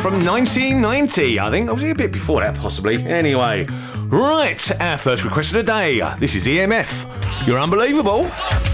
from 1990, I think. I was a bit before that, possibly. Anyway, right, our first request of the day. This is EMF. You're unbelievable.